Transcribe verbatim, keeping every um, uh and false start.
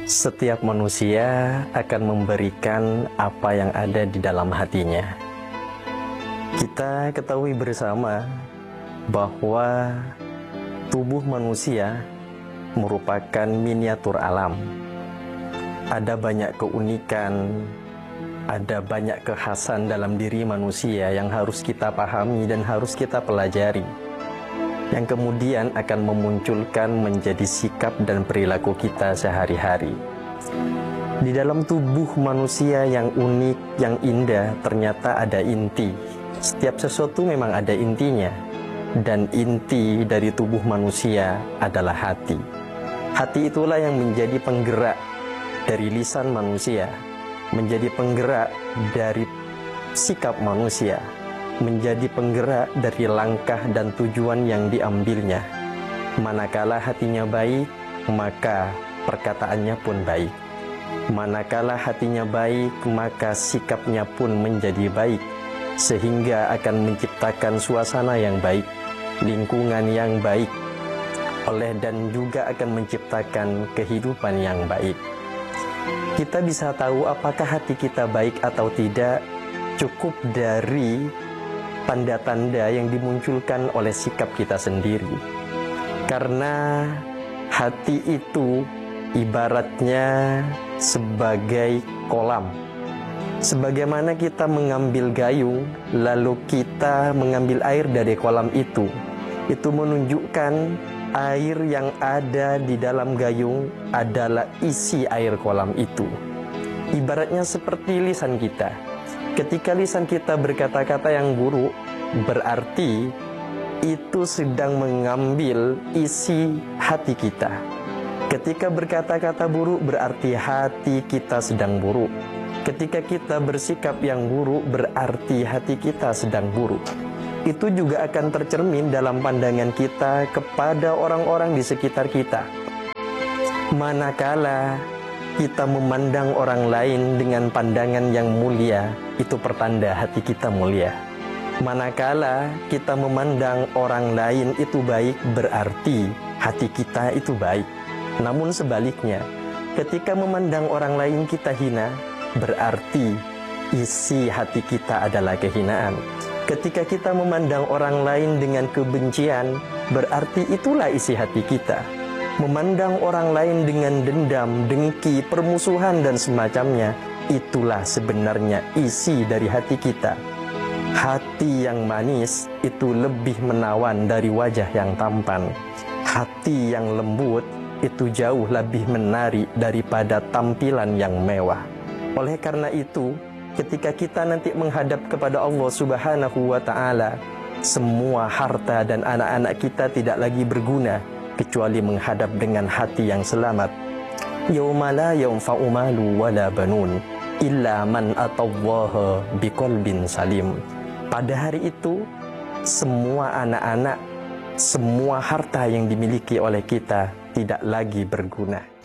Setiap manusia akan memberikan apa yang ada di dalam hatinya. Kita ketahui bersama bahwa tubuh manusia merupakan miniatur alam. Ada banyak keunikan, ada banyak kekhasan dalam diri manusia yang harus kita pahami dan harus kita pelajari, yang kemudian akan memunculkan menjadi sikap dan perilaku kita sehari-hari. Di dalam tubuh manusia yang unik, yang indah, ternyata ada inti. Setiap sesuatu memang ada intinya, dan inti dari tubuh manusia adalah hati. Hati itulah yang menjadi penggerak dari lisan manusia, menjadi penggerak dari sikap manusia, menjadi penggerak dari langkah dan tujuan yang diambilnya. Manakala hatinya baik, maka perkataannya pun baik. Manakala hatinya baik, maka sikapnya pun menjadi baik, sehingga akan menciptakan suasana yang baik, lingkungan yang baik, oleh dan juga akan menciptakan kehidupan yang baik. Kita bisa tahu apakah hati kita baik atau tidak cukup dari tanda-tanda yang dimunculkan oleh sikap kita sendiri. Karena hati itu ibaratnya sebagai kolam. Sebagaimana kita mengambil gayung, lalu kita mengambil air dari kolam itu, itu menunjukkan air yang ada di dalam gayung adalah isi air kolam itu. Ibaratnya seperti lisan kita. Ketika lisan kita berkata-kata yang buruk, berarti itu sedang mengambil isi hati kita. Ketika berkata-kata buruk, berarti hati kita sedang buruk. Ketika kita bersikap yang buruk, berarti hati kita sedang buruk. Itu juga akan tercermin dalam pandangan kita kepada orang-orang di sekitar kita. Manakala kita memandang orang lain dengan pandangan yang mulia, itu pertanda hati kita mulia. Manakala kita memandang orang lain itu baik, berarti hati kita itu baik. Namun sebaliknya, ketika memandang orang lain kita hina, berarti isi hati kita adalah kehinaan. Ketika kita memandang orang lain dengan kebencian, berarti itulah isi hati kita. Memandang orang lain dengan dendam, dengki, permusuhan dan semacamnya, itulah sebenarnya isi dari hati kita. Hati yang manis itu lebih menawan dari wajah yang tampan. Hati yang lembut itu jauh lebih menarik daripada tampilan yang mewah. Oleh karena itu, ketika kita nanti menghadap kepada Allah Subhanahu wa Ta'ala, semua harta dan anak-anak kita tidak lagi berguna kecuali menghadap dengan hati yang selamat. Yauma la yanfa'u malu wala banun illa man atallaha biqalbin salim. Pada hari itu, semua anak-anak, semua harta yang dimiliki oleh kita tidak lagi berguna.